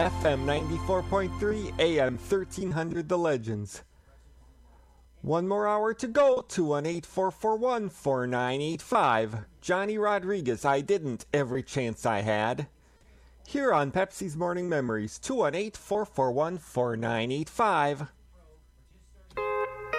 FM 94.3, AM 1300 The Legends. One more hour to go. 218-441-4985. Johnny Rodriguez, I Didn't, Every Chance I Had. Here on Pepsi's Morning Memories, 218-441-4985.